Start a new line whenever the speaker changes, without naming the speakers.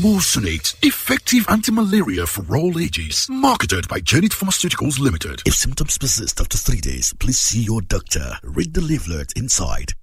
Emulsionate, effective anti-malaria for all ages. Marketed by Janet Pharmaceuticals Limited.
If symptoms persist after 3 days, please see your doctor. Read the leaflet inside.